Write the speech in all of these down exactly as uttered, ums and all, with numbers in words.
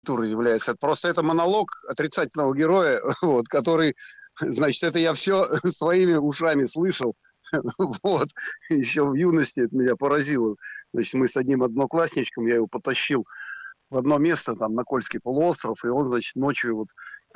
культуры является. Просто это монолог отрицательного героя, вот, который, значит, это я все своими ушами слышал. Вот. Еще в юности это меня поразило. Значит, мы с одним одноклассничком, я его потащил в одно место, там, на Кольский полуостров, и он, значит, ночью вот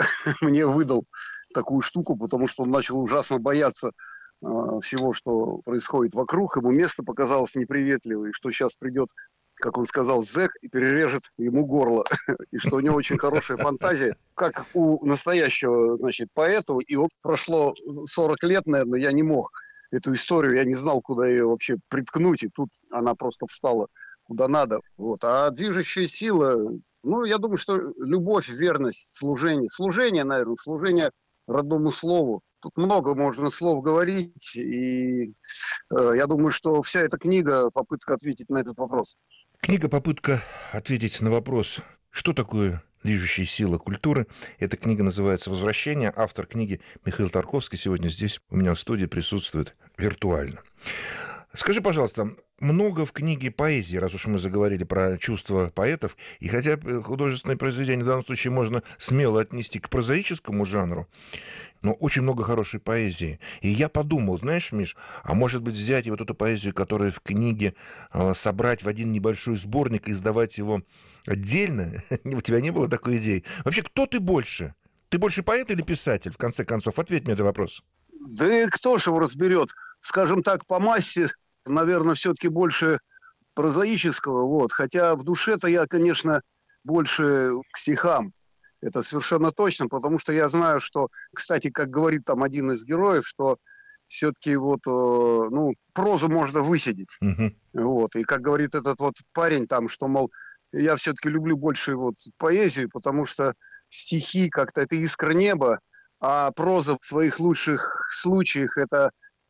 мне выдал такую штуку, потому что он начал ужасно бояться э, всего, что происходит вокруг. Ему место показалось неприветливое, и что сейчас придет, как он сказал, зэк и перережет ему горло. И что у него очень хорошая фантазия, как у настоящего, значит, поэта. И вот прошло сорок лет, наверное, я не мог эту историю, я не знал, куда ее вообще приткнуть, и тут она просто встала куда надо. Вот. А движущая сила, ну, я думаю, что любовь, верность, служение. Служение, наверное, служение родному слову. Тут много можно слов говорить, и э, я думаю, что вся эта книга — попытка ответить на этот вопрос. Книга «Попытка ответить на вопрос, что такое движущая сила культуры». Эта книга называется «Возвращение». Автор книги Михаил Тарковский сегодня здесь у меня в студии присутствует виртуально. Скажи, пожалуйста, много в книге поэзии, раз уж мы заговорили про чувства поэтов, и хотя художественное произведение в данном случае можно смело отнести к прозаическому жанру, но очень много хорошей поэзии. И я подумал, знаешь, Миш, а может быть взять и вот эту поэзию, которая в книге, собрать в один небольшой сборник и издавать его отдельно? У тебя не было такой идеи? Вообще, кто ты больше? Ты больше поэт или писатель, в конце концов? Ответь мне на этот вопрос. Да и кто же его разберет? Скажем так, по массе, наверное, все-таки больше прозаического. Вот. Хотя в душе-то я, конечно, больше к стихам. Это совершенно точно, потому что я знаю, что, кстати, как говорит там один из героев, что все-таки вот, э, ну, прозу можно высидеть. Uh-huh. Вот. И как говорит этот вот парень там, что, мол, я все-таки люблю больше вот поэзию, потому что стихи как-то это искра неба, а проза в своих лучших случаях это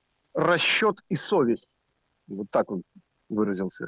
расчет и совесть. Вот так он выразился.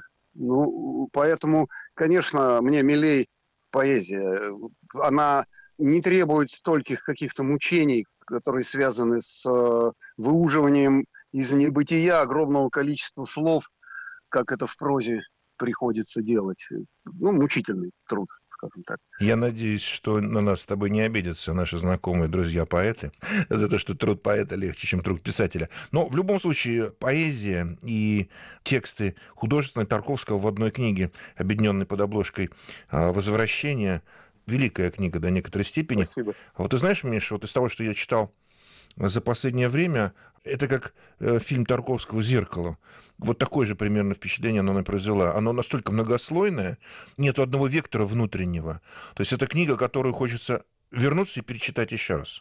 Ну, поэтому, конечно, мне милей поэзия. Она не требует стольких каких-то мучений, которые связаны с э, выуживанием из небытия огромного количества слов, как это в прозе приходится делать. Ну, мучительный труд, скажем так. Я надеюсь, что на нас с тобой не обидятся наши знакомые друзья-поэты за то, что труд поэта легче, чем труд писателя. Но в любом случае поэзия и тексты художественные Тарковского в одной книге, объединенной под обложкой «Возвращение», великая книга до некоторой степени. Спасибо. Вот ты знаешь, Миша, вот из того, что я читал за последнее время, это как э, фильм Тарковского «Зеркало». Вот такое же примерно впечатление оно произвело. Оно настолько многослойное, нету одного вектора внутреннего. То есть это книга, которую хочется вернуться и перечитать еще раз.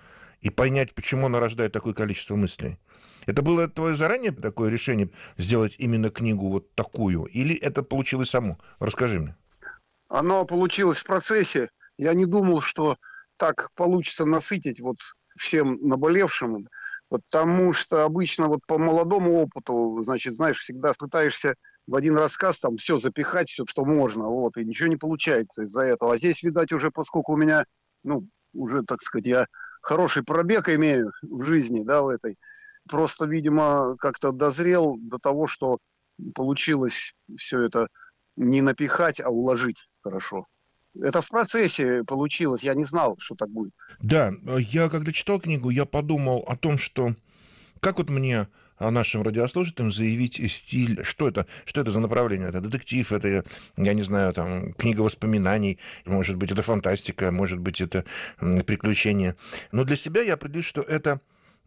И понять, почему она рождает такое количество мыслей. Это было твое заранее такое решение сделать именно книгу вот такую? Или это получилось само? Расскажи мне. Оно получилось в процессе. Я не думал, что так получится насытить вот всем наболевшим, потому что обычно вот по молодому опыту, значит, знаешь, всегда пытаешься в один рассказ там все запихать, все, что можно, вот, и ничего не получается из-за этого. А здесь, видать, уже, поскольку у меня, ну, уже, так сказать, я хороший пробег имею в жизни, да, в этой, просто, видимо, как-то дозрел до того, что получилось все это не напихать, а уложить хорошо. Это в процессе получилось, я не знал, что так будет. Да, я когда читал книгу, я подумал о том, что как вот мне нашим радиослушателям заявить стиль, что это, что это за направление? Это детектив, это, я не знаю, там, книга воспоминаний, может быть, это фантастика, может быть, это приключения. Но для себя я определил, что это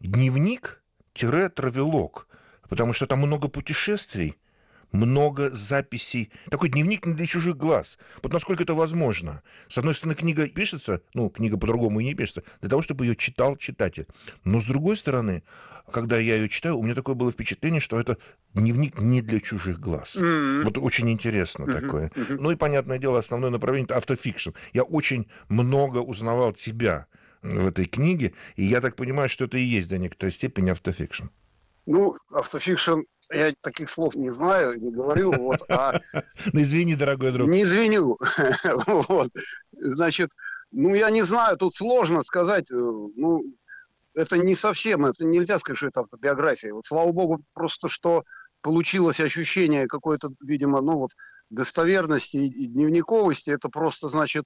дневник-травелог, потому что там много путешествий, много записей. Такой дневник не для чужих глаз. Вот насколько это возможно. С одной стороны, книга пишется, ну, книга по-другому и не пишется, для того, чтобы ее читал читатель. Но с другой стороны, когда я ее читаю, у меня такое было впечатление, что это дневник не для чужих глаз. Mm-hmm. Вот очень интересно mm-hmm. такое. Mm-hmm. Ну и, понятное дело, основное направление – это автофикшн. Я очень много узнавал тебя в этой книге, и я так понимаю, что это и есть до некоторой степени автофикшн. Ну, автофикшн... Я таких слов не знаю, не говорю. Вот, а... Ну, извини, дорогой друг. Не извиню. Вот. Значит, ну, я не знаю, тут сложно сказать. Ну, это не совсем, это нельзя сказать, что это автобиография. Вот, слава богу, просто что получилось ощущение какой-то, видимо, ну, вот, достоверности и дневниковости. Это просто, значит,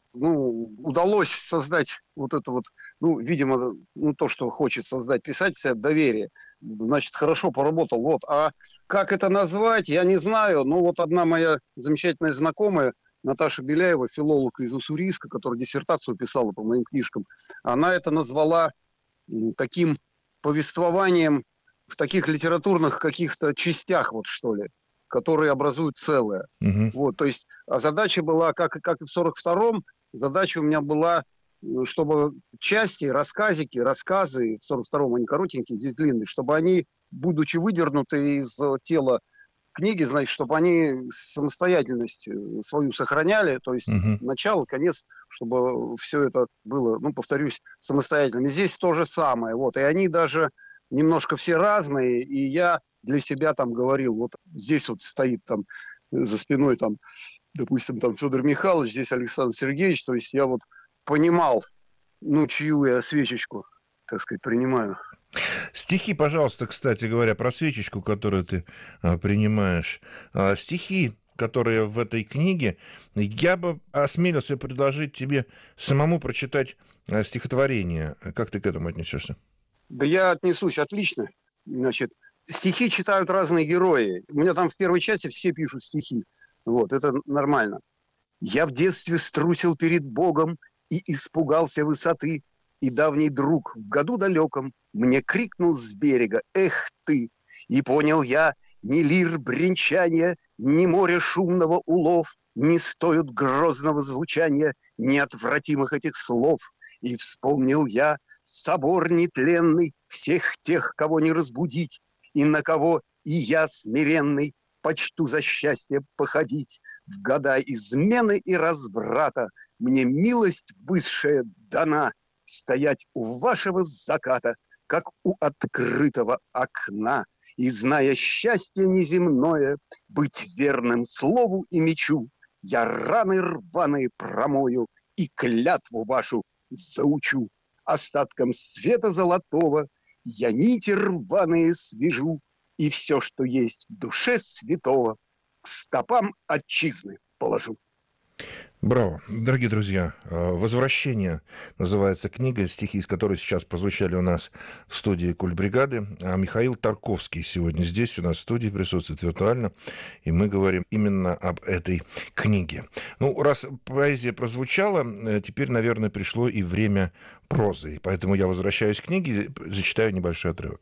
ну, удалось создать вот это вот, ну, видимо, ну, то, что хочет создать писатель, доверие. Значит, хорошо поработал. Вот. А как это назвать, я не знаю. Ну, вот одна моя замечательная знакомая, Наташа Беляева, филолог из Уссурийска, которая диссертацию писала по моим книжкам, она это назвала таким повествованием в таких литературных каких-то частях, вот что ли, которые образуют целое. Угу. Вот, то есть, а задача была, как, как и в сорок втором, задача у меня была, чтобы части, рассказики, рассказы, в сорок втором они коротенькие, здесь длинные, чтобы они, будучи выдернуты из тела книги, значит, чтобы они самостоятельность свою сохраняли, то есть угу. начало, конец, чтобы все это было, ну, повторюсь, самостоятельно. И здесь то же самое, вот, и они даже немножко все разные, и я для себя там говорил, вот здесь вот стоит там за спиной там, допустим, там Федор Михайлович, здесь Александр Сергеевич, то есть я вот понимал, ну, чью я свечечку, так сказать, принимаю. Стихи, пожалуйста, кстати говоря, про свечечку, которую ты а, принимаешь. А, стихи, которые в этой книге, я бы осмелился предложить тебе самому прочитать а, стихотворение. Как ты к этому отнесешься? Да я отнесусь отлично. Значит, стихи читают разные герои. У меня там в первой части все пишут стихи. Вот, это нормально. Я в детстве струсил перед Богом и испугался высоты. И давний друг в году далеком мне крикнул с берега: «Эх ты!» И понял я, ни лир бренчания, ни море шумного улов не стоят грозного звучания неотвратимых этих слов. И вспомнил я собор нетленный всех тех, кого не разбудить, и на кого и я смиренный почту за счастье походить. В года измены и разврата мне милость высшая дана стоять у вашего заката, как у открытого окна, и, зная счастье неземное, быть верным слову и мечу, я раны рваные промою и клятву вашу заучу. Остатком света золотого я нити рваные свяжу, и все, что есть в душе святого, к стопам отчизны положу. Браво. Дорогие друзья, «Возвращение» называется книга, стихи из которой сейчас прозвучали у нас в студии «Культбригады». А Михаил Тарковский сегодня здесь у нас в студии присутствует виртуально, и мы говорим именно об этой книге. Ну, раз поэзия прозвучала, теперь, наверное, пришло и время прозы, поэтому я возвращаюсь к книге, зачитаю небольшой отрывок.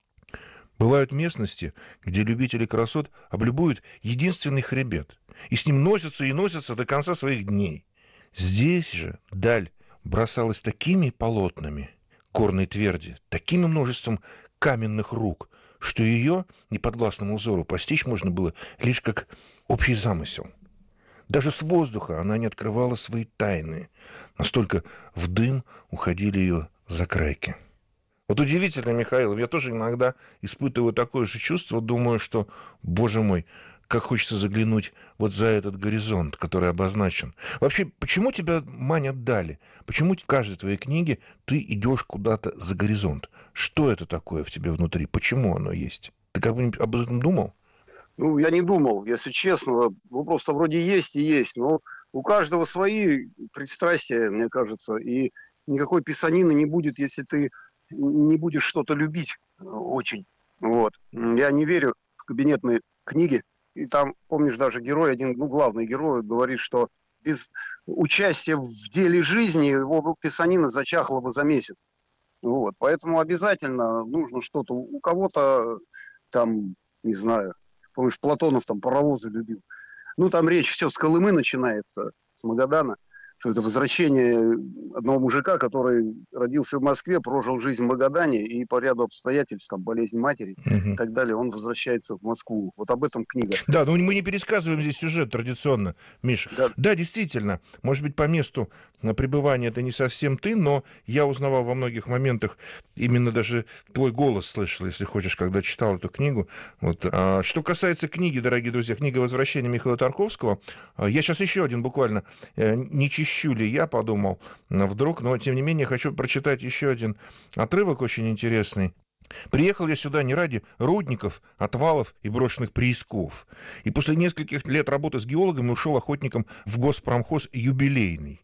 Бывают местности, где любители красот облюбуют единственный хребет, и с ним носятся и носятся до конца своих дней. Здесь же даль бросалась такими полотнами горной тверди, таким множеством каменных рук, что ее неподвластному узору постичь можно было лишь как общий замысел. Даже с воздуха она не открывала свои тайны, настолько в дым уходили ее закрайки. Вот удивительно, Михаил, я тоже иногда испытываю такое же чувство, думаю, что, боже мой, как хочется заглянуть вот за этот горизонт, который обозначен. Вообще, почему тебя манят дали? Почему в каждой твоей книге ты идешь куда-то за горизонт? Что это такое в тебе внутри? Почему оно есть? Ты как-нибудь об этом думал? Ну, я не думал, если честно. Вопрос-то вроде есть и есть, но у каждого свои пристрастия, мне кажется, и никакой писанины не будет, если ты не будешь что-то любить очень. Вот. Я не верю в кабинетные книги. И там, помнишь, даже герой, один, ну, главный герой, говорит, что без участия в деле жизни его писанина зачахла бы за месяц. Вот. Поэтому обязательно нужно что-то. У кого-то там, не знаю, помнишь, Платонов там паровозы любил. Ну, там речь все с Колымы начинается, с Магадана. Это возвращение одного мужика, который родился в Москве, прожил жизнь в Магадане, и по ряду обстоятельств, там, болезнь матери угу. и так далее, он возвращается в Москву. Вот об этом книга. Да, но мы не пересказываем здесь сюжет традиционно, Миш. Да, да, действительно, может быть, по месту пребывания это не совсем ты, но я узнавал во многих моментах, именно даже твой голос слышал, если хочешь, когда читал эту книгу. Вот. А что касается книги, дорогие друзья, книга «Возвращение» Михаила Тарковского, я сейчас еще один буквально не чищу ли я, подумал вдруг, но, тем не менее, хочу прочитать еще один отрывок очень интересный. «Приехал я сюда не ради рудников, отвалов и брошенных приисков. И после нескольких лет работы с геологами ушел охотником в госпромхоз «Юбилейный».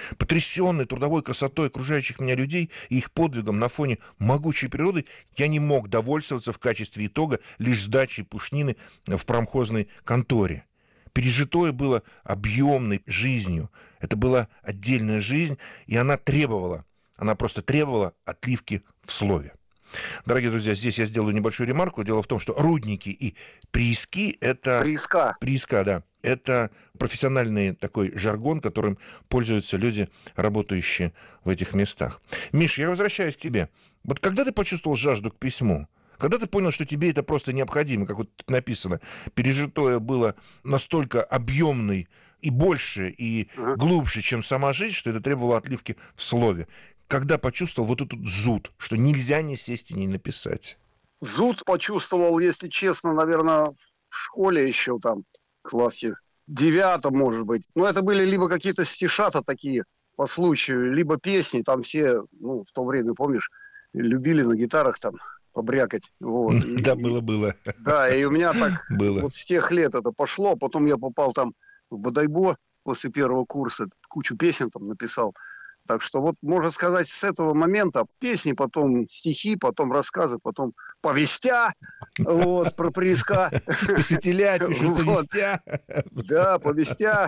Потрясенный трудовой красотой окружающих меня людей и их подвигом на фоне могучей природы, я не мог довольствоваться в качестве итога лишь сдачей пушнины в промхозной конторе. Пережитое было объемной жизнью. Это была отдельная жизнь, и она требовала, она просто требовала отливки в слове. Дорогие друзья, здесь я сделаю небольшую ремарку. Дело в том, что рудники и прииски – это... Прииска. Прииска, да. Это профессиональный такой жаргон, которым пользуются люди, работающие в этих местах. Миш, я возвращаюсь к тебе. Вот когда ты почувствовал жажду к письму? Когда ты понял, что тебе это просто необходимо, как вот тут написано, пережитое было настолько объемной и больше, и uh-huh. глубже, чем сама жизнь, что это требовало отливки в слове. Когда почувствовал вот этот зуд, что нельзя не сесть и не написать? Зуд почувствовал, если честно, наверное, в школе еще там, в классе девятом, может быть. Но это были либо какие-то стишата такие по случаю, либо песни. Там все, ну, в то время, помнишь, любили на гитарах там побрякать. Вот. Да, было-было. Да, и у меня так было. Вот с тех лет это пошло. Потом я попал там в Бодайбо после первого курса, кучу песен там написал. Так что вот, можно сказать, с этого момента песни, потом стихи, потом рассказы, потом повестя, вот, про прииска. Писателя пишут повестя. Да, повестя,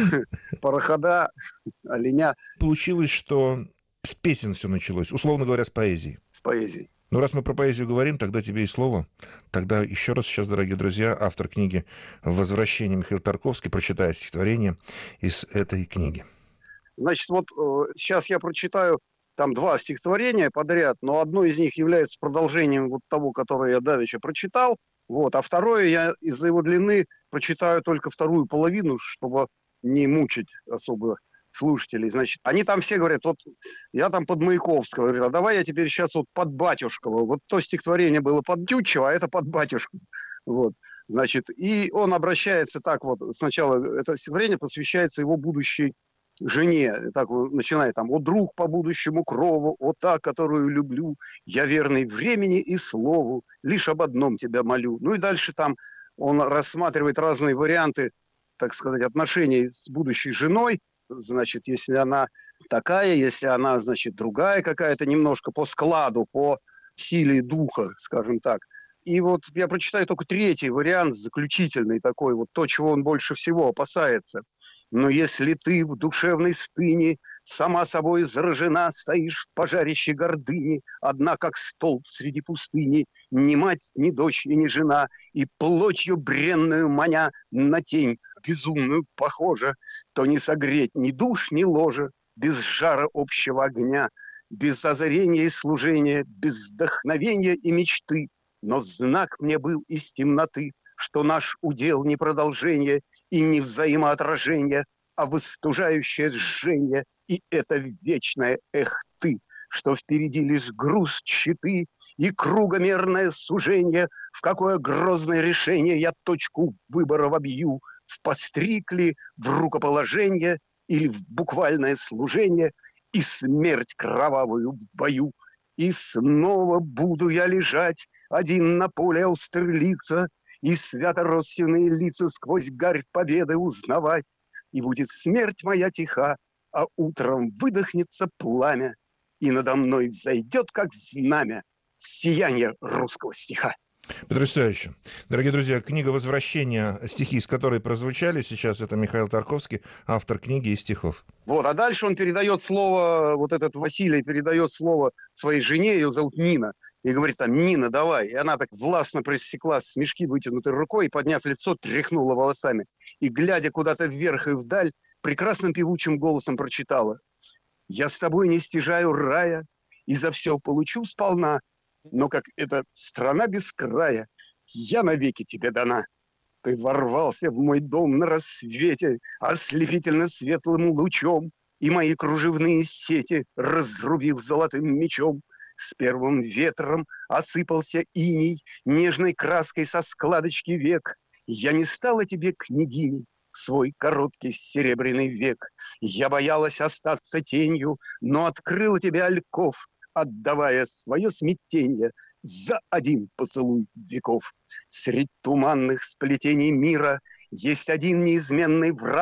парохода, оленя. Получилось, что с песен все началось, условно говоря, с поэзии. С поэзией. Ну, раз мы про поэзию говорим, тогда тебе и слово. Тогда еще раз сейчас, дорогие друзья, автор книги «Возвращение» Михаил Тарковский прочитает стихотворение из этой книги. Значит, вот э, сейчас я прочитаю там два стихотворения подряд, но одно из них является продолжением вот того, которое я давеча прочитал, вот, а второе я из-за его длины прочитаю только вторую половину, чтобы не мучить особо слушателей. Значит, они там все говорят, вот я там под Маяковского, говорю, а давай я теперь сейчас вот под Батюшкова. Вот то стихотворение было под Тютчева, а это под Батюшкова. Вот, значит, и он обращается так вот, сначала это стихотворение посвящается его будущей жене, так начинает там: «О, друг по будущему крову, о та, которую люблю, я верный времени и слову, лишь об одном тебя молю». Ну и дальше там он рассматривает разные варианты, так сказать, отношений с будущей женой. Значит, если она такая, если она, значит, другая какая-то немножко по складу, по силе духа, скажем так. И вот я прочитаю только третий вариант, заключительный такой, вот то, чего он больше всего опасается. «Но если ты в душевной стыне сама собой заражена, стоишь в пожарище гордыни, одна как столб среди пустыни, ни мать, ни дочь и ни жена, и плотью бренную маня на тень безумную похожа, то не согреть ни душ, ни ложа, без жара общего огня, без озарения и служения, без вдохновения и мечты. Но знак мне был из темноты, что наш удел не продолжение и не взаимоотражение, а выстужающее жжение, и это вечное эх ты, что впереди лишь груз щиты и кругомерное сужение, в какое грозное решение я точку выбора вобью, в постриг ли, в рукоположение или в буквальное служение, и смерть кровавую в бою. И снова буду я лежать один на поле Аустерлица, и свято-родственные лица сквозь гарь победы узнавать. И будет смерть моя тиха, а утром выдохнется пламя, и надо мной взойдет, как знамя, сияние русского стиха. Потрясающе. Дорогие друзья, книга «Возвращение», стихи, из которой прозвучали сейчас, это Михаил Тарковский, автор книги и стихов. Вот, а дальше он передает слово, вот этот Василий передает слово своей жене, ее зовут Нина, и говорит там: «Нина, давай». И она так властно пресекла с мешки вытянутой рукой, и, подняв лицо, тряхнула волосами. И, глядя куда-то вверх и вдаль, прекрасным певучим голосом прочитала: «Я с тобой не стяжаю рая, и за все получу сполна, но как эта страна без края, я навеки тебе дана. Ты ворвался в мой дом на рассвете ослепительно светлым лучом, и мои кружевные сети, разрубив золотым мечом, с первым ветром осыпался иней, нежной краской со складочки век. Я не стала тебе княгиней в свой короткий серебряный век. Я боялась остаться тенью, но открыла тебе альков, отдавая свое смятенье за один поцелуй веков. Средь туманных сплетений мира есть один неизменный враг,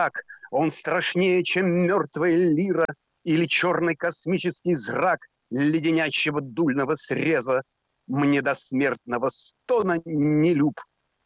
Он страшнее, чем мертвая лира или черный космический зрак леденящего дульного среза. Мне до смертного стона не люб,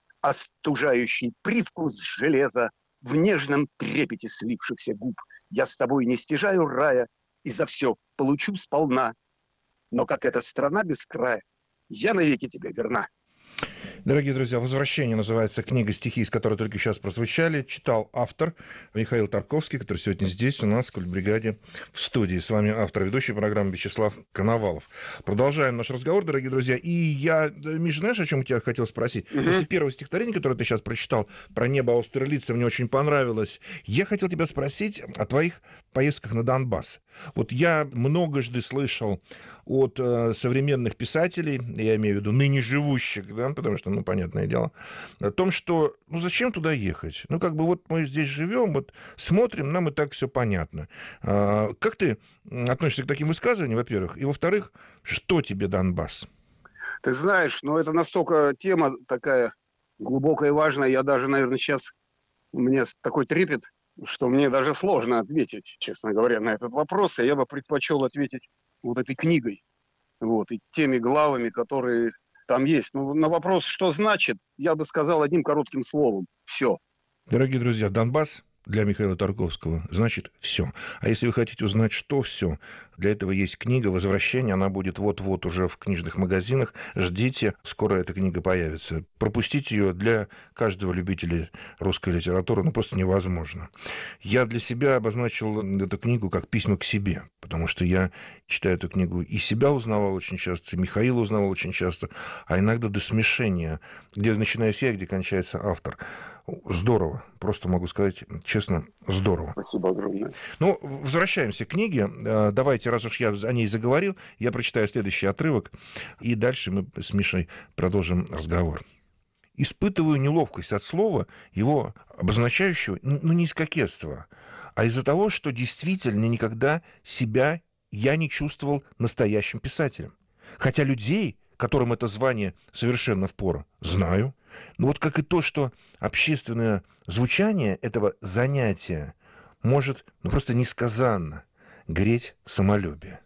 остужающий привкус железа в нежном трепете слившихся губ. Я с тобой не стяжаю рая и за все получу сполна. Но как эта страна без края, я навеки тебе верна. Дорогие друзья, «Возвращение» называется книга, стихи, из которой только сейчас прозвучали. Читал автор Михаил Тарковский, который сегодня здесь у нас в Культбригаде в студии. С вами автор ведущей программы Вячеслав Коновалов. Продолжаем наш разговор, дорогие друзья. И я, Миша, знаешь, о чем я тебя хотел спросить? Mm-hmm. После первого стихотворения, которое ты сейчас прочитал, про небо Аустерлица, мне очень понравилось. Я хотел тебя спросить о твоих поездках на Донбасс. Вот я многожды слышал от э, современных писателей, я имею в виду ныне живущих, да, потому что, ну, понятное дело, о том, что, ну, зачем туда ехать? Ну, как бы вот мы здесь живем, вот смотрим, нам и так все понятно. А, как ты относишься к таким высказываниям, во-первых? И, во-вторых, что тебе Донбасс? Ты знаешь, ну, это настолько тема такая глубокая и важная, я даже, наверное, сейчас у меня такой трепет, что мне даже сложно ответить, честно говоря, на этот вопрос, и я бы предпочел ответить вот этой книгой, вот, и теми главами, которые там есть. Ну, на вопрос, что значит, я бы сказал одним коротким словом. Все. Дорогие друзья, Донбасс для Михаила Тарковского значит все. А если вы хотите узнать, что все, для этого есть книга «Возвращение». Она будет вот-вот уже в книжных магазинах. Ждите, скоро эта книга появится. Пропустить ее для каждого любителя русской литературы ну, просто невозможно. Я для себя обозначил эту книгу как письма к себе, потому что я читаю эту книгу и себя узнавал очень часто, и Михаила узнавал очень часто, а иногда до смешения, где начинаюсь я, где кончается автор. Здорово. Просто могу сказать честно, здорово. Спасибо огромное. Ну, возвращаемся к книге. Давайте, раз уж я о ней заговорил, я прочитаю следующий отрывок, и дальше мы с Мишей продолжим разговор. Испытываю неловкость от слова, его обозначающего, ну, не из кокетства, а из-за того, что действительно никогда себя я не чувствовал настоящим писателем. Хотя людей, которым это звание совершенно впору, знаю. Но вот как и то, что общественное звучание этого занятия может ну, просто несказанно греть самолюбие.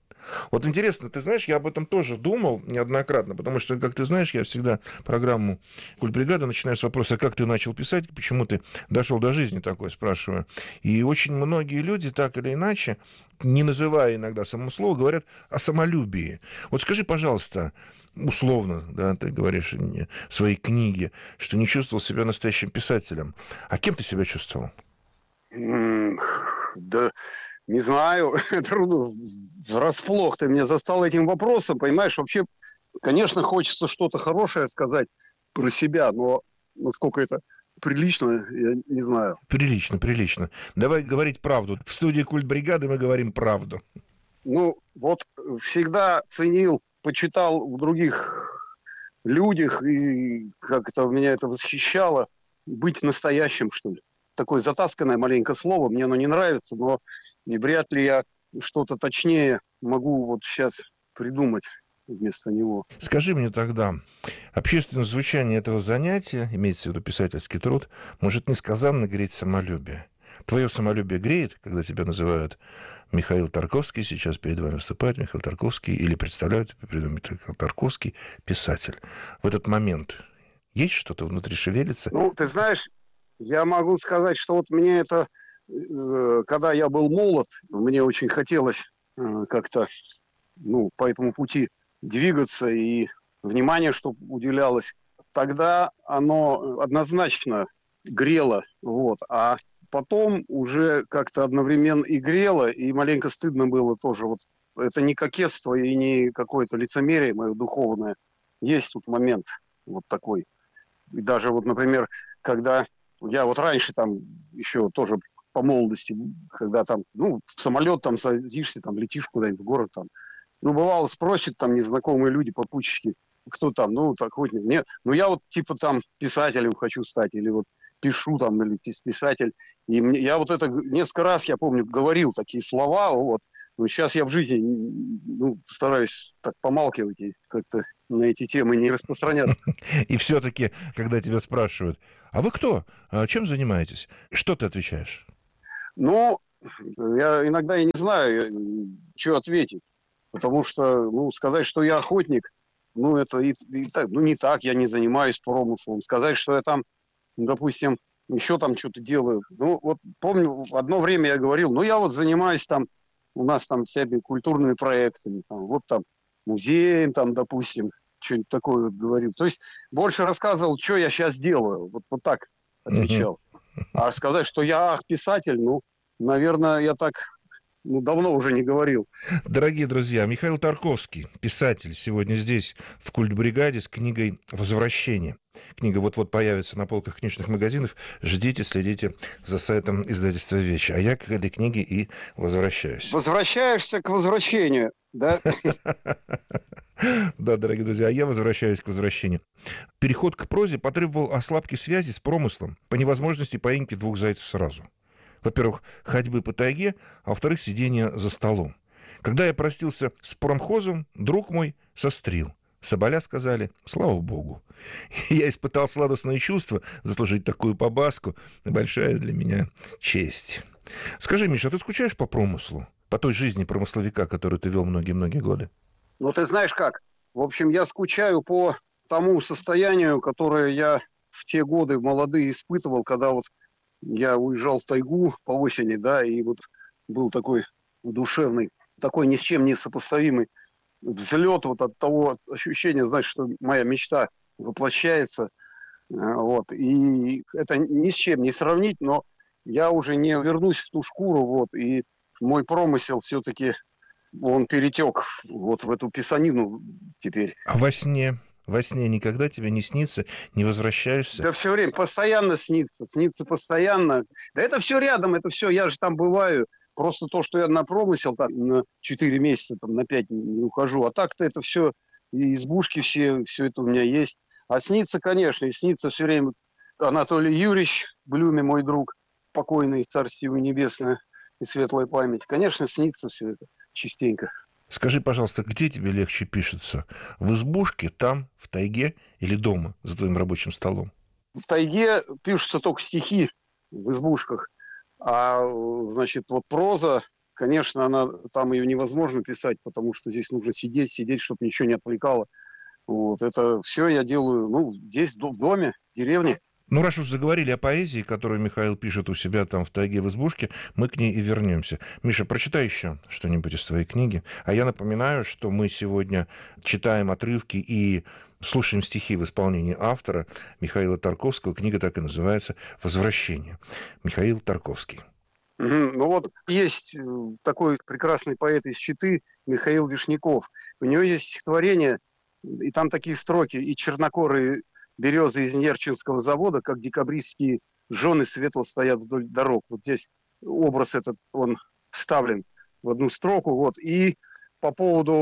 Вот интересно, ты знаешь, я об этом тоже думал неоднократно, потому что, как ты знаешь, я всегда программу «Культбригада» начинаю с вопроса, как ты начал писать, почему ты дошел до жизни такой, спрашиваю. И очень многие люди, так или иначе, не называя иногда само слово, говорят о самолюбии. Вот скажи, пожалуйста, условно, да, ты говоришь в своей книге, что не чувствовал себя настоящим писателем. А кем ты себя чувствовал? Mm, да... Не знаю, трудно, врасплох ты меня застал этим вопросом, понимаешь, вообще, конечно, хочется что-то хорошее сказать про себя, но насколько это прилично, я не знаю. Прилично, прилично. Давай говорить правду. В студии «Культбригады» мы говорим правду. Ну, вот всегда ценил, почитал в других людях, и как-то меня это восхищало, быть настоящим, что ли. Такое затасканное маленькое слово, мне оно не нравится, но и вряд ли я что-то точнее могу вот сейчас придумать вместо него. Скажи мне тогда, общественное звучание этого занятия, имеется в виду писательский труд, может несказанно греть самолюбие. Твое самолюбие греет, когда тебя называют Михаил Тарковский, сейчас перед вами выступает Михаил Тарковский, или представляют перед вами Михаил Тарковский, писатель. В этот момент есть что-то внутри шевелится? Ну, ты знаешь, я могу сказать, что вот мне это... Когда я был молод, мне очень хотелось как-то ну, по этому пути двигаться и внимание, чтобы уделялось. Тогда оно однозначно грело, вот, а потом уже как-то одновременно и грело, и маленько стыдно было тоже. Вот это не кокетство и не какое-то лицемерие мое духовное. Есть тут момент вот такой. И даже вот, например, когда я вот раньше там еще тоже по молодости, когда там, ну, в самолет там садишься, там летишь куда-нибудь в город там. Ну, бывало, спросят там незнакомые люди, попутчики, кто там, ну, такой, нет. Ну, я вот типа там писателем хочу стать, или вот пишу там, или писатель. И мне, я вот это несколько раз, я помню, говорил такие слова, вот. Но сейчас я в жизни, ну, стараюсь так помалкивать и как-то на эти темы не распространяться. И все-таки, когда тебя спрашивают, а вы кто? Чем занимаетесь? Что ты отвечаешь? Но я иногда и не знаю, что ответить. Потому что, ну, сказать, что я охотник, ну, это и, и так, ну, не так, я не занимаюсь промыслом. Сказать, что я там, ну, допустим, еще там что-то делаю. Ну, вот помню, одно время я говорил, ну, я вот занимаюсь там, у нас там всякими культурными проектами, там, вот там музеем, там, допустим, что-нибудь такое вот говорил. То есть больше рассказывал, что я сейчас делаю. Вот, вот так отвечал. А сказать, что я ах, писатель, ну, наверное, я так ну, давно уже не говорил. Дорогие друзья, Михаил Тарковский, писатель, сегодня здесь, в Культбригаде, с книгой «Возвращение». Книга вот-вот появится на полках книжных магазинов. Ждите, следите за сайтом издательства «Вещи». А я к этой книге и возвращаюсь. Возвращаешься к возвращению, да? Да, дорогие друзья, а я возвращаюсь к возвращению. Переход к прозе потребовал осладки связи с промыслом по невозможности поимки двух зайцев сразу. Во-первых, ходьбы по тайге, а во-вторых, сидения за столом. Когда я простился с промхозом, друг мой сострил. Соболя сказали, слава богу. Я испытал сладостное чувство заслужить такую побаску. Большая для меня честь. Скажи, Миша, а ты скучаешь по промыслу? По той жизни промысловика, которую ты вел многие-многие годы? Ну, ты знаешь как? В общем, я скучаю по тому состоянию, которое я в те годы молодые испытывал, когда вот я уезжал в тайгу по осени, да, и вот был такой душевный, такой ни с чем не сопоставимый взлет вот от того ощущения, знаешь, что моя мечта воплощается. Вот. И это ни с чем не сравнить, но я уже не вернусь в ту шкуру, вот, и мой промысел все-таки, он перетек вот в эту писанину теперь. А во сне? Во сне никогда тебе не снится, не возвращаешься? Да все время, постоянно снится, снится постоянно. Да это все рядом, это все, я же там бываю. Просто то, что я на промысел там на четыре месяца, там, на пять не ухожу. А так-то это все, и избушки все, все это у меня есть. А снится, конечно, и снится все время Анатолий Юрьевич, Блюме, мой друг, покойный, царствие его небесное и светлая память. Конечно, снится все это частенько. Скажи, пожалуйста, где тебе легче пишется? В избушке, там, в тайге или дома за твоим рабочим столом? В тайге пишутся только стихи в избушках. А, значит, вот проза, конечно, она, там ее невозможно писать, потому что здесь нужно сидеть, сидеть, чтобы ничего не отвлекало. Вот, это все я делаю, ну, здесь, в доме, в деревне. Ну, раз уж заговорили о поэзии, которую Михаил пишет у себя там в тайге, в избушке, мы к ней и вернемся. Миша, прочитай еще что-нибудь из твоей книги. А я напоминаю, что мы сегодня читаем отрывки и слушаем стихи в исполнении автора Михаила Тарковского. Книга так и называется «Возвращение». Михаил Тарковский. Ну вот есть такой прекрасный поэт из Читы Михаил Вишняков. У него есть стихотворение, и там такие строки, и чернокорые березы из Нерчинского завода, как декабристские жены светло стоят вдоль дорог. Вот здесь образ этот, он вставлен в одну строку. Вот. И по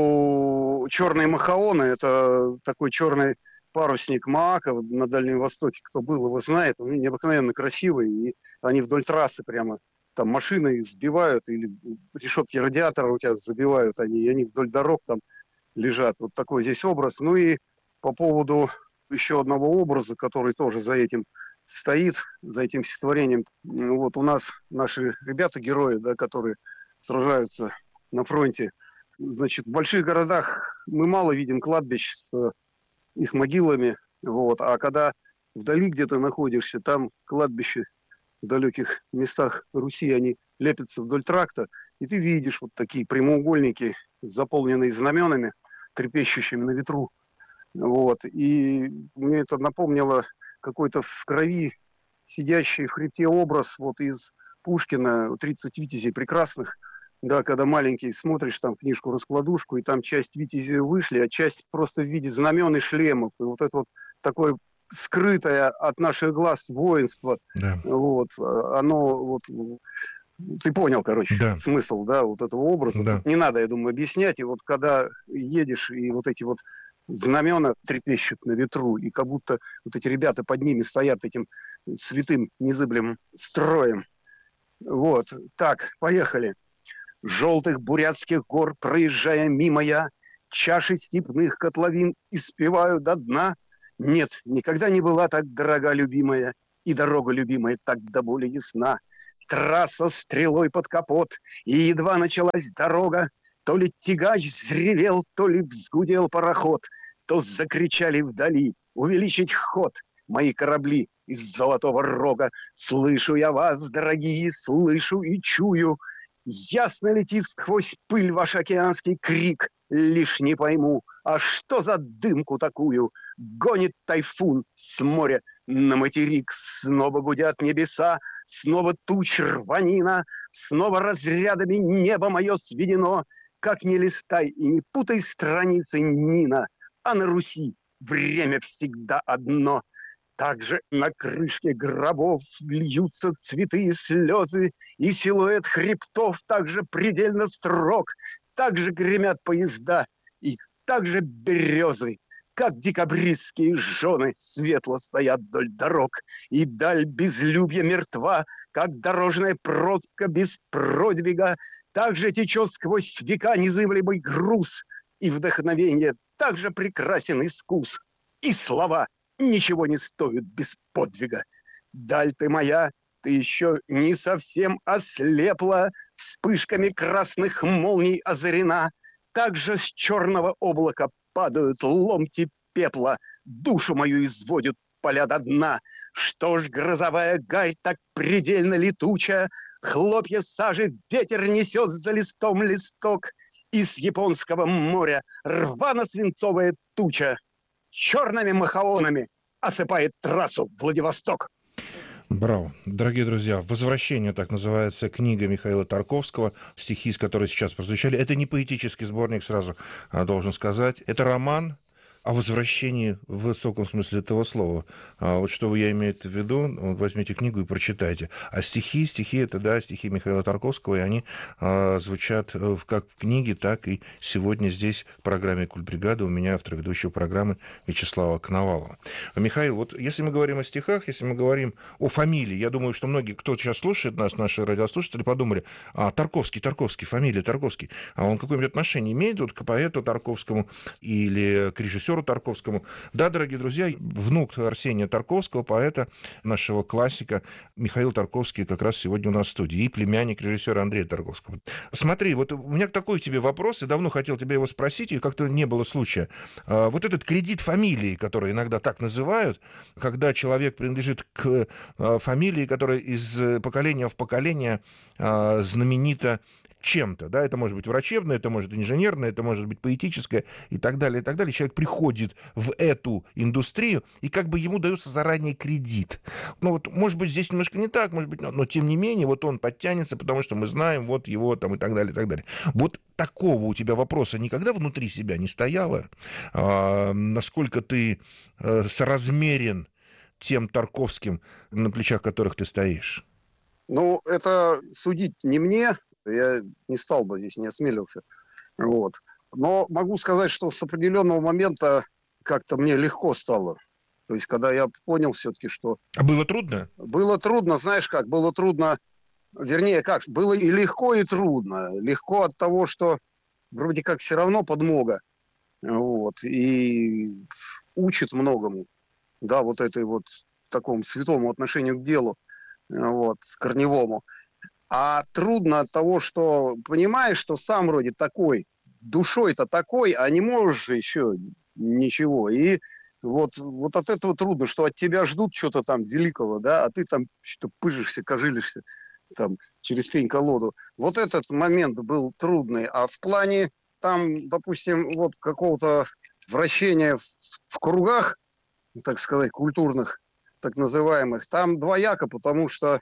поводу черной махаоны, это такой черный парусник Маака на Дальнем Востоке, кто был, его знает, он необыкновенно красивый, и они вдоль трассы прямо, там машины сбивают, или решетки радиатора у тебя забивают, они, и они вдоль дорог там лежат. Вот такой здесь образ. Ну и по поводу еще одного образа, который тоже за этим стоит, за этим стихотворением. Вот у нас наши ребята-герои, да, которые сражаются на фронте. Значит, в больших городах мы мало видим кладбищ с их могилами. Вот. А когда вдали где-то находишься, там кладбища в далеких местах Руси, они лепятся вдоль тракта, и ты видишь вот такие прямоугольники, заполненные знаменами, трепещущими на ветру. Вот. И мне это напомнило какой-то в крови сидящий в хребте образ вот из Пушкина «тридцать витязей прекрасных». Да, когда маленький смотришь там книжку-раскладушку, и там часть витязей вышли, а часть просто в виде знамен и шлемов. И вот это вот такое скрытое от наших глаз воинство, да. Вот, оно вот... Ты понял, короче, да. Смысл, да, вот этого образа. Да. Не надо, я думаю, объяснять. И вот когда едешь, и вот эти вот знамена трепещут на ветру, и как будто вот эти ребята под ними стоят этим святым незыблемым строем. Вот, так, поехали. Желтых бурятских гор, проезжая мимо я, чаши степных котловин испеваю до дна. Нет, никогда не была так дорога любимая, и дорога любимая так до боли ясна. трасса стрелой под капот, и едва началась дорога, то ли тягач взревел, то ли взгудел пароход, то закричали вдали увеличить ход мои корабли из Золотого Рога. Слышу я вас, дорогие, слышу и чую. Ясно летит сквозь пыль ваш океанский крик. Лишь не пойму, а что за дымку такую гонит тайфун с моря на материк? Снова гудят небеса, снова туч рванина, снова разрядами небо мое сведено. Как не листай и не путай страницы, Нина, а на Руси время всегда одно. Также на крышке гробов льются цветы и слезы, и силуэт хребтов также предельно строг. Также гремят поезда, и также березы, как декабристские жены светло стоят вдоль дорог. И даль безлюбья мертва, как дорожная пробка без продвига. Также течет сквозь века незыблемый груз, и вдохновение также прекрасен искус. И слова ничего не стоят без подвига. Даль ты моя, ты еще не совсем ослепла, вспышками красных молний озарена. Также с черного облака падают ломти пепла, душу мою изводят поля до дна. Что ж, грозовая гарь так предельно летучая, хлопья сажи ветер несет за листом листок, и с японского моря рвано-свинцовая туча черными махаонами осыпает трассу Владивосток. Браво. Дорогие друзья, «Возвращение», так называется книга Михаила Тарковского, стихи, из которой сейчас прозвучали. Это не поэтический сборник, сразу должен сказать. Это роман о возвращении в высоком смысле этого слова. А вот что я имею в виду, вот возьмите книгу и прочитайте. А стихи, стихи это, да, стихи Михаила Тарковского, и они а, звучат как в книге, так и сегодня здесь в программе «Культбригада» у меня автор ведущего программы Вячеслава Коновалова. Михаил, вот если мы говорим о стихах, если мы говорим о фамилии, я думаю, что многие, кто сейчас слушает нас, наши радиослушатели, подумали, а, Тарковский, Тарковский, фамилия Тарковский, а он какое-нибудь отношение имеет вот к поэту Тарковскому или к режиссеру Тарковскому? Да, дорогие друзья, внук Арсения Тарковского, поэта, нашего классика, Михаил Тарковский как раз сегодня у нас в студии, и племянник режиссера Андрея Тарковского. Смотри, вот у меня такой к тебе вопрос, и давно хотел тебя его спросить, и как-то не было случая. Вот этот кредит фамилии, который иногда так называют, когда человек принадлежит к фамилии, которая из поколения в поколение знаменита чем-то, да, это может быть врачебное, это может быть инженерное, это может быть поэтическое и так далее, и так далее. Человек приходит в эту индустрию, и как бы ему дается заранее кредит. Ну вот, может быть, здесь немножко не так, может быть, но, но тем не менее, вот он подтянется, потому что мы знаем вот его там и так далее, и так далее. Вот такого у тебя вопроса никогда внутри себя не стояло? А, насколько ты а, соразмерен тем Тарковским, на плечах которых ты стоишь? Ну, это судить не мне. Я не стал бы здесь, не осмелился. Вот. Но могу сказать, что с определенного момента как-то мне легко стало. То есть, когда я понял все-таки, что... А было трудно? Было трудно, знаешь как, было трудно... Вернее, как, было и легко, и трудно. Легко от того, что вроде как все равно подмога. Вот. И учит многому. Да, вот этой вот такому святому отношению к делу. Вот, корневому. А трудно от того, что понимаешь, что сам вроде такой, душой-то такой, а не можешь же еще ничего. И вот, вот от этого трудно, что от тебя ждут что-то там великого, да, а ты там что-то пыжишься, кожилишься там через пень-колоду. Вот этот момент был трудный. А в плане там, допустим, вот какого-то вращения в, в кругах, так сказать, культурных, так называемых, там двояко, потому что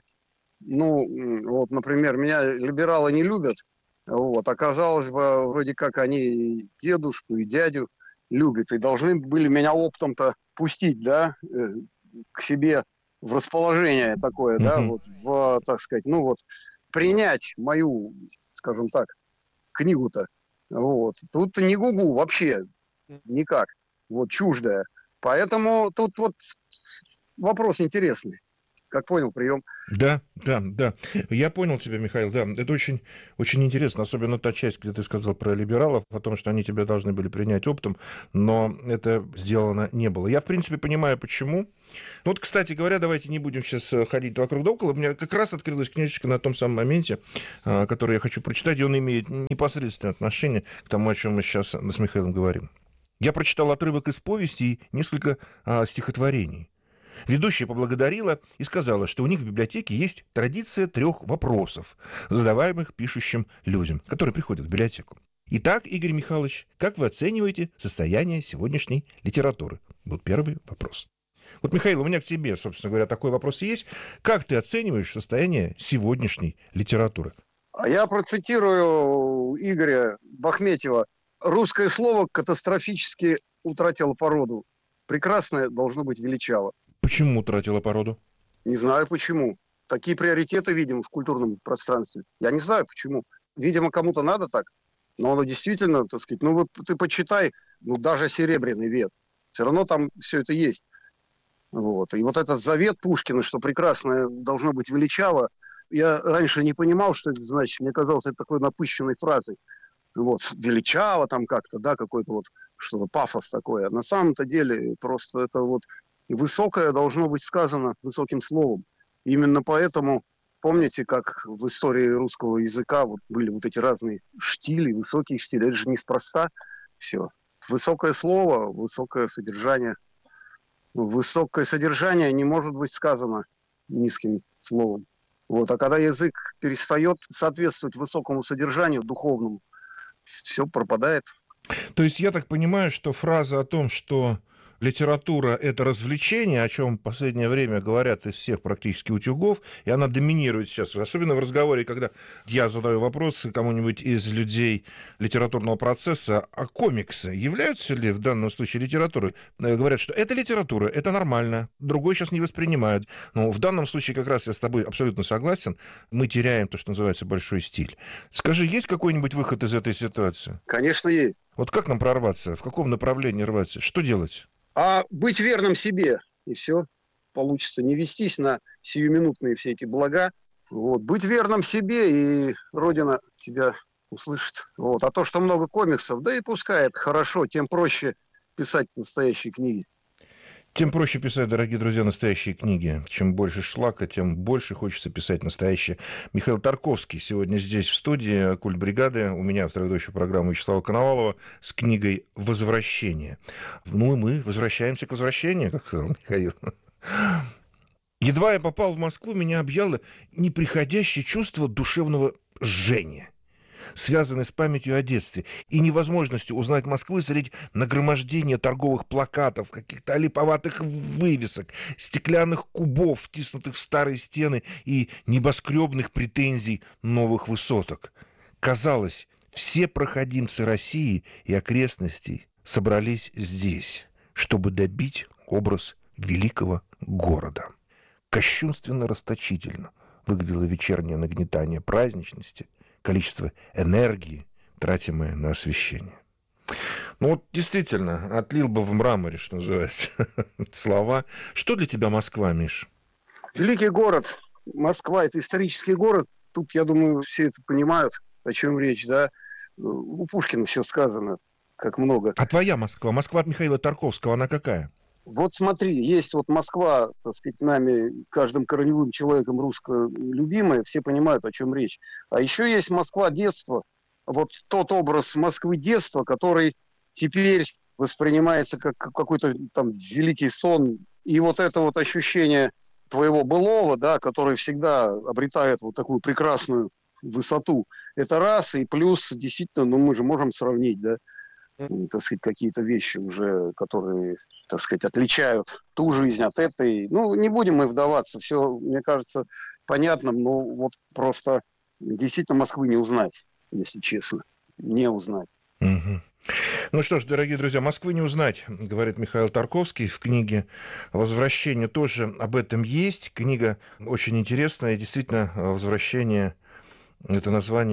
ну, вот, например, меня либералы не любят, вот, оказалось бы, вроде как они и дедушку, и дядю любят, и должны были меня оптом-то пустить, да, к себе в расположение такое, mm-hmm. да, вот, в, так сказать, ну вот, принять мою, скажем так, книгу-то, вот. Тут не гугу вообще никак, вот, чуждая. Поэтому тут вот вопрос интересный. Как понял, прием. Да, да, да. Я понял тебя, Михаил, да. Это очень, очень интересно, особенно та часть, где ты сказал про либералов, о том, что они тебя должны были принять оптом, но это сделано не было. Я, в принципе, понимаю, почему. Вот, кстати говоря, давайте не будем сейчас ходить вокруг да около. У меня как раз открылась книжечка на том самом моменте, который я хочу прочитать, и он имеет непосредственное отношение к тому, о чем мы сейчас с Михаилом говорим. Я прочитал отрывок из повести и несколько а, стихотворений. Ведущая поблагодарила и сказала, что у них в библиотеке есть традиция трех вопросов, задаваемых пишущим людям, которые приходят в библиотеку. Итак, Игорь Михайлович, как вы оцениваете состояние сегодняшней литературы? Был первый вопрос. Вот, Михаил, у меня к тебе, собственно говоря, такой вопрос есть. Как ты оцениваешь состояние сегодняшней литературы? А я процитирую Игоря Бахметьева. Русское слово катастрофически утратило породу. Прекрасное должно быть величаво. Почему утратило породу? Не знаю почему. Такие приоритеты видим в культурном пространстве. Я не знаю почему. Видимо, кому-то надо так. Но оно действительно, так сказать, ну вот ты почитай, ну даже «Серебряный век». Все равно там все это есть. Вот. И вот этот завет Пушкина, что прекрасное должно быть величаво, я раньше не понимал, что это значит. Мне казалось, это такой напыщенной фразой. Вот, величаво там как-то, да, какой-то вот что-то пафос такой. А на самом-то деле просто это вот высокое должно быть сказано высоким словом. Именно поэтому, помните, как в истории русского языка вот были вот эти разные штили, высокие штили. Это же неспроста все. Высокое слово, высокое содержание. Высокое содержание не может быть сказано низким словом. Вот. А когда язык перестает соответствовать высокому содержанию духовному, все пропадает. То есть я так понимаю, что фраза о том, что литература – это развлечение, о чем в последнее время говорят из всех практически утюгов, и она доминирует сейчас, особенно в разговоре, когда я задаю вопрос кому-нибудь из людей литературного процесса, а комиксы являются ли в данном случае литературой? Говорят, что это литература, это нормально, другой сейчас не воспринимают. Но в данном случае как раз я с тобой абсолютно согласен, мы теряем то, что называется большой стиль. Скажи, есть какой-нибудь выход из этой ситуации? Конечно, есть. Вот как нам прорваться? В каком направлении рваться? Что делать? А быть верным себе, и все получится. Не вестись на сиюминутные все эти блага. Вот. Быть верным себе, и Родина тебя услышит. Вот. А то, что много комиксов, да и пускай это хорошо, тем проще писать настоящие книги. Тем проще писать, дорогие друзья, настоящие книги. Чем больше шлака, тем больше хочется писать настоящие. Михаил Тарковский сегодня здесь, в студии «Культ бригады». У меня автор ведущей программы Вячеслава Коновалова с книгой «Возвращение». Ну и мы возвращаемся к возвращению, как сказал Михаил. Едва я попал в Москву, меня объяло неприходящее чувство душевного жжения, связанный с памятью о детстве и невозможностью узнать Москву среди нагромождения торговых плакатов, каких-то олиповатых вывесок, стеклянных кубов, втиснутых в старые стены, и небоскребных претензий новых высоток. Казалось, все проходимцы России и окрестностей собрались здесь, чтобы добить образ великого города. Кощунственно расточительно выглядело вечернее нагнетание праздничности, количество энергии, тратимое на освещение. Ну вот действительно, отлил бы в мраморе, что называется, слова. Что для тебя Москва, Миш? Великий город. Москва – это исторический город. Тут, я думаю, все это понимают, о чем речь, да. У Пушкина все сказано, как много. А твоя Москва? Москва от Михаила Тарковского, она какая? Вот смотри, есть вот Москва, так сказать, нами, каждым корневым человеком русско любимая, все понимают, о чем речь. А еще есть Москва детства. Вот тот образ Москвы детства, который теперь воспринимается как какой-то там великий сон. И вот это вот ощущение твоего былого, да, который всегда обретает вот такую прекрасную высоту. Это раз, и плюс, действительно, ну мы же можем сравнить, да, так сказать, какие-то вещи уже, которые, так сказать, отличают ту жизнь от этой. Ну, не будем мы вдаваться, все, мне кажется, понятным, но вот просто действительно Москвы не узнать, если честно, не узнать. Угу. Ну что ж, дорогие друзья, Москвы не узнать, говорит Михаил Тарковский в книге «Возвращение». Тоже об этом есть. Книга очень интересная, и действительно, «Возвращение» — это название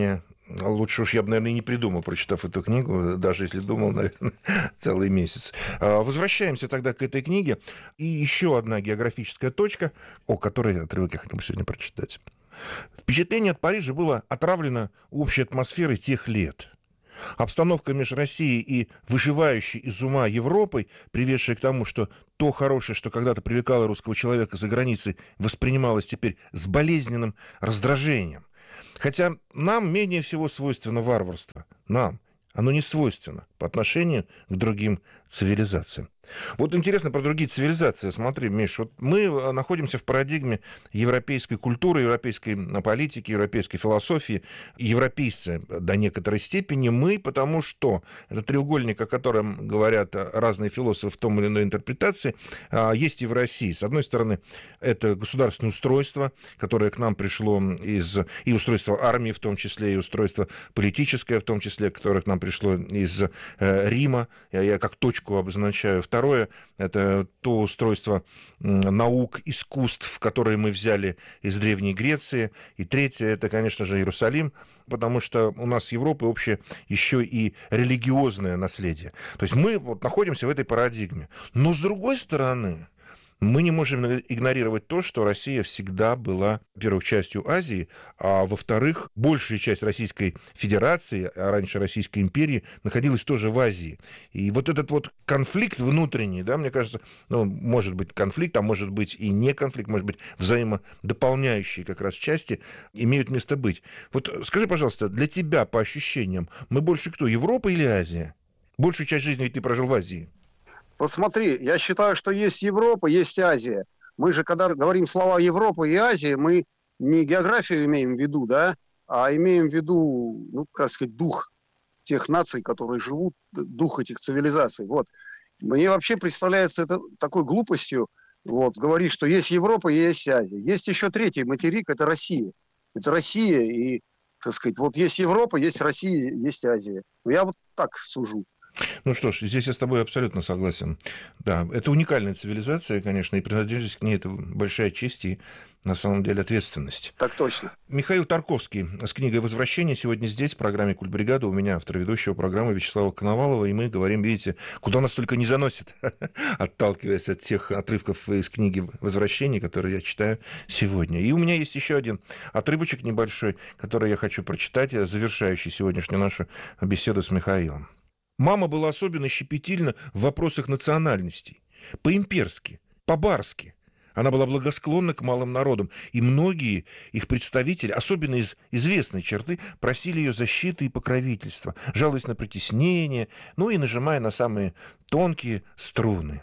Лучше уж я бы, наверное, и не придумал, прочитав эту книгу, даже если думал, наверное, целый месяц. Возвращаемся тогда к этой книге. И еще одна географическая точка, о которой отрывок я хотел бы сегодня прочитать. Впечатление от Парижа было отравлено общей атмосферой тех лет. Обстановка между Россией и выживающей из ума Европой, приведшая к тому, что то хорошее, что когда-то привлекало русского человека за границей, воспринималось теперь с болезненным раздражением. Хотя нам менее всего свойственно варварство. Нам. Оно не свойственно по отношению к другим цивилизациям. Вот интересно про другие цивилизации. Смотри, Миш, вот мы находимся в парадигме европейской культуры, европейской политики, европейской философии. Европейцы до некоторой степени мы, потому что это треугольник, о котором говорят разные философы в том или иной интерпретации, есть и в России. С одной стороны, это государственное устройство, которое к нам пришло из... и устройство армии в том числе, и устройство политическое в том числе, которое к нам пришло из Рима. Я как точку обозначаю. Второе – это то устройство наук, искусств, которые мы взяли из Древней Греции. И третье – это, конечно же, Иерусалим, потому что у нас с Европой общее еще и религиозное наследие. То есть мы вот находимся в этой парадигме. Но, с другой стороны, мы не можем игнорировать то, что Россия всегда была, во-первых, частью Азии, а во-вторых, большая часть Российской Федерации, а раньше Российской империи, находилась тоже в Азии. И вот этот вот конфликт внутренний, да, мне кажется, ну, может быть конфликт, а может быть и не конфликт, может быть взаимодополняющие как раз части имеют место быть. Вот скажи, пожалуйста, для тебя, по ощущениям, мы больше кто, Европа или Азия? Большую часть жизни ведь ты прожил в Азии. Вот смотри, я считаю, что есть Европа, есть Азия. Мы же, когда говорим слова Европа и Азия, мы не географию имеем в виду, да, а имеем в виду, ну, как сказать, дух тех наций, которые живут, дух этих цивилизаций. Вот. Мне вообще представляется это такой глупостью, вот, говорить, что есть Европа и есть Азия. Есть еще третий материк, это Россия. Это Россия, и, так сказать, вот есть Европа, есть Россия, есть Азия. Я вот так сужу. Ну что ж, здесь я с тобой абсолютно согласен. Да, это уникальная цивилизация, конечно, и принадлежность к ней – это большая честь и, на самом деле, ответственность. Так точно. Михаил Тарковский с книгой «Возвращение» сегодня здесь, в программе «Культбригада». У меня автор ведущего программы Вячеслава Коновалова, и мы говорим, видите, куда нас только не заносит, отталкиваясь от тех отрывков из книги «Возвращение», которые я читаю сегодня. И у меня есть еще один отрывочек небольшой, который я хочу прочитать, завершающий сегодняшнюю нашу беседу с Михаилом. Мама была особенно щепетильна в вопросах национальностей. По-имперски, по-барски. Она была благосклонна к малым народам, и многие их представители, особенно из известной черты, просили ее защиты и покровительства, жалуясь на притеснение, ну и нажимая на самые тонкие струны.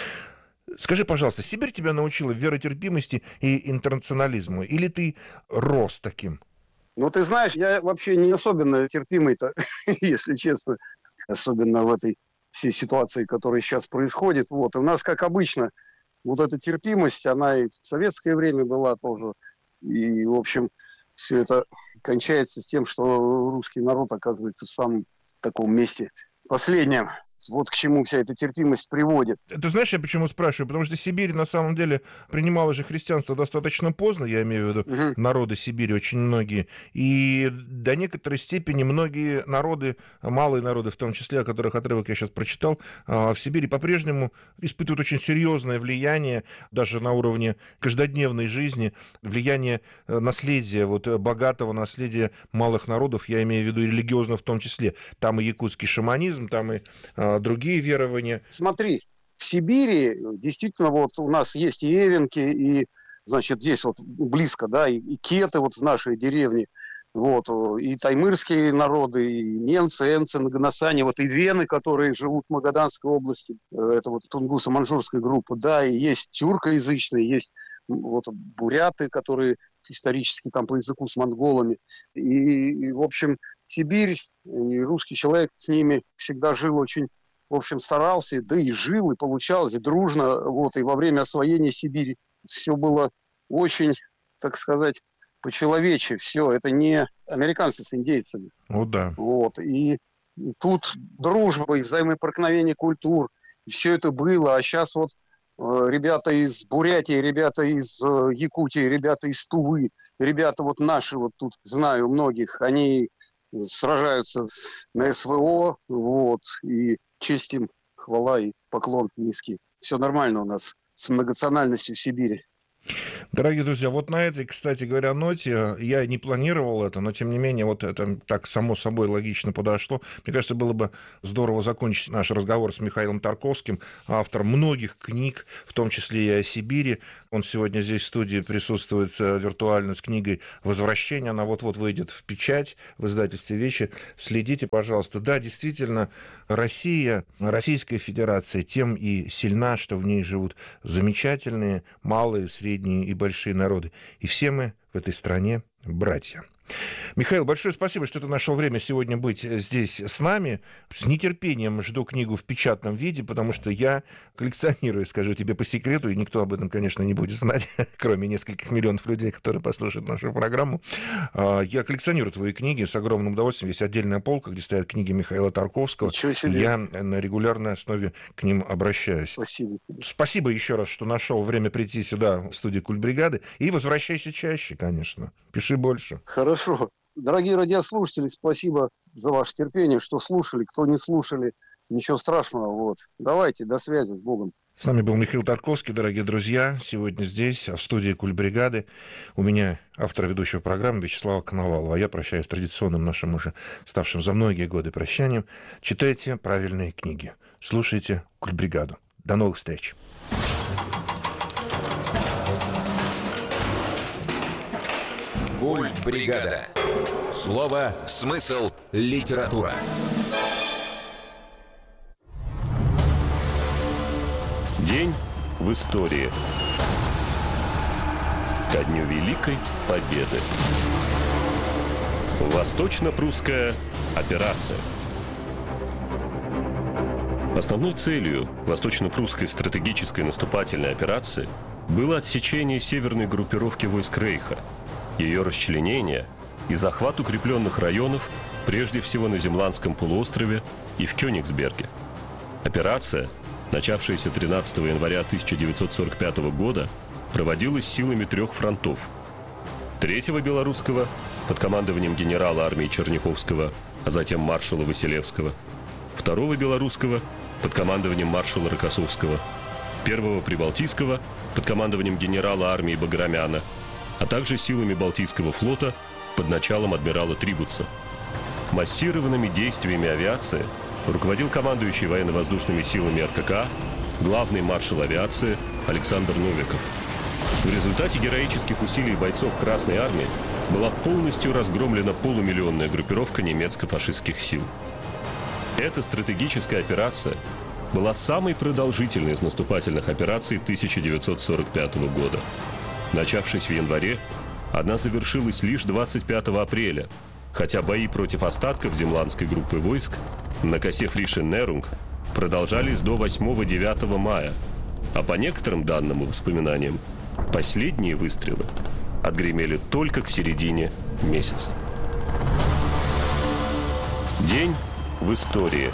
Скажи, пожалуйста, Сибирь тебя научила веротерпимости и интернационализму, или ты рос таким? Ну, ты знаешь, я вообще не особенно терпимый-то, если честно. Особенно в этой всей ситуации, которая сейчас происходит. Вот. И у нас, как обычно, вот эта терпимость, она и в советское время была тоже. И, в общем, все это кончается с тем, что русский народ оказывается в самом таком месте последнем. Вот к чему вся эта терпимость приводит. Ты знаешь, я почему спрашиваю? Потому что Сибирь, на самом деле, принимала же христианство достаточно поздно, я имею в виду угу. народы Сибири, очень многие. И до некоторой степени многие народы, малые народы в том числе, о которых отрывок я сейчас прочитал, в Сибири по-прежнему испытывают очень серьезное влияние, даже на уровне каждодневной жизни, влияние наследия, вот богатого наследия малых народов, я имею в виду и религиозного в том числе. Там и якутский шаманизм, там и другие верования. Смотри, в Сибири действительно вот у нас есть и эвенки, и, значит, здесь вот близко, да, и, и кеты вот в нашей деревне, вот, и таймырские народы, и немцы, эмцы, нагоносане, вот и вены, которые живут в Магаданской области, это вот тунгуссо-маньчжурская группа, да, и есть тюркоязычные, есть вот буряты, которые исторически там по языку с монголами, и, и в общем, Сибирь, и русский человек с ними всегда жил очень, в общем, старался, да и жил, и получалось, и дружно, вот, и во время освоения Сибири все было очень, так сказать, по-человече, все, это не американцы с индейцами. Ну да. Вот, и тут дружба и взаимопроникновение культур, все это было, а сейчас вот э, ребята из Бурятии, ребята из э, Якутии, ребята из Тувы, ребята вот наши, вот тут знаю многих, они сражаются на СВО, вот, и честь им, хвала и поклон низкий. Все нормально у нас с многонациональностью в Сибири. Дорогие друзья, вот на этой, кстати говоря, ноте, я не планировал это, но, тем не менее, вот это так само собой логично подошло. Мне кажется, было бы здорово закончить наш разговор с Михаилом Тарковским, автором многих книг, в том числе и о Сибири. Он сегодня здесь в студии присутствует виртуально с книгой «Возвращение». Она вот-вот выйдет в печать в издательстве «Вещи». Следите, пожалуйста. Да, действительно, Россия, Российская Федерация тем и сильна, что в ней живут замечательные, малые, средние и большие народы. И все мы в этой стране братья. Михаил, большое спасибо, что ты нашел время сегодня быть здесь с нами. С нетерпением жду книгу в печатном виде, потому что я коллекционирую, скажу тебе по секрету, и никто об этом, конечно, не будет знать, кроме нескольких миллионов людей, которые послушают нашу программу. Я коллекционирую твои книги с огромным удовольствием. Есть отдельная полка, где стоят книги Михаила Тарковского. Я на регулярной основе к ним обращаюсь. Спасибо. Спасибо еще раз, что нашел время прийти сюда, в студию «Культбригады». И возвращайся чаще, конечно. Пиши больше. Хорошо. Дорогие радиослушатели, спасибо за ваше терпение, что слушали. Кто не слушали, ничего страшного. Вот. Давайте, до связи, с Богом. С нами был Михаил Тарковский, дорогие друзья. Сегодня здесь, в студии «Культбригады». У меня автор ведущего программы Вячеслава Коновалова. А я прощаюсь с традиционным нашим уже ставшим за многие годы прощанием. Читайте правильные книги. Слушайте «Культбригаду». До новых встреч. Культбригада. Слово, смысл, литература. День в истории. Ко дню Великой Победы. Восточно-прусская операция. Основной целью восточно-прусской стратегической наступательной операции было отсечение северной группировки войск Рейха, ее расчленение и захват укрепленных районов, прежде всего на Земландском полуострове и в Кёнигсберге. Операция, начавшаяся тринадцатого января тысяча девятьсот сорок пятого года, проводилась силами трех фронтов. Третьего белорусского под командованием генерала армии Черняховского, а затем маршала Василевского. Второго белорусского под командованием маршала Рокоссовского. Первого прибалтийского под командованием генерала армии Баграмяна, а также силами Балтийского флота под началом адмирала Трибутса. Массированными действиями авиации руководил командующий военно-воздушными силами эр ка ка, главный маршал авиации Александр Новиков. В результате героических усилий бойцов Красной армии была полностью разгромлена полумиллионная группировка немецко-фашистских сил. Эта стратегическая операция была самой продолжительной из наступательных операций тысяча девятьсот сорок пятого года. Начавшись в январе, она завершилась лишь двадцать пятого апреля, хотя бои против остатков земландской группы войск на косе Фришен-Нерунг продолжались до восьмого-девятого мая, а по некоторым данным и воспоминаниям, последние выстрелы отгремели только к середине месяца. День в истории.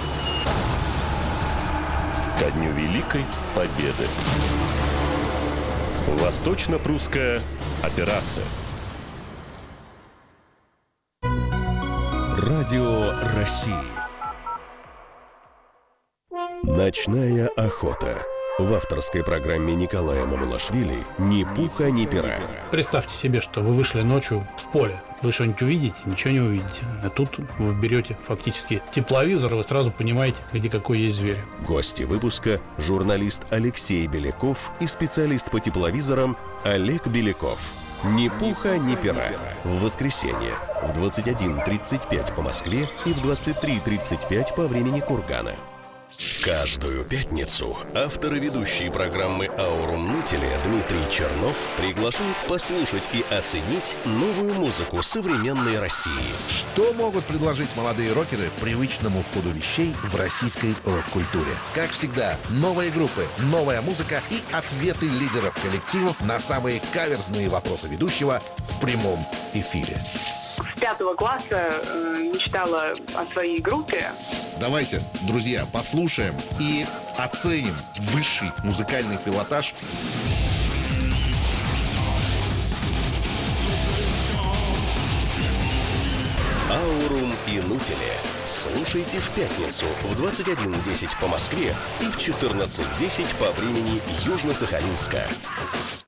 Ко дню Великой Победы. Восточно-прусская операция. Радио России. Ночная охота. В авторской программе Николая Мамулашвили «Ни пуха, ни пера». Представьте себе, что вы вышли ночью в поле. Вы что-нибудь увидите? Ничего не увидите. А тут вы берете фактически тепловизор, и вы сразу понимаете, где какой есть зверь. Гости выпуска – журналист Алексей Беляков и специалист по тепловизорам Олег Беляков. «Ни пуха, ни пера». В воскресенье в двадцать один тридцать пять по Москве и в двадцать три тридцать пять по времени Кургана. Каждую пятницу автор и ведущий программы «Аурум Нутели» Дмитрий Чернов приглашает послушать и оценить новую музыку современной России. Что могут предложить молодые рокеры привычному ходу вещей в российской рок-культуре? Как всегда, новые группы, новая музыка и ответы лидеров коллективов на самые каверзные вопросы ведущего в прямом эфире. С пятого класса э, мечтала о своей группе. Давайте, друзья, послушаем и оценим высший музыкальный пилотаж. Аурум Инутили. Слушайте в пятницу в двадцать один десять по Москве и в четырнадцать десять по времени Южно-Сахалинска.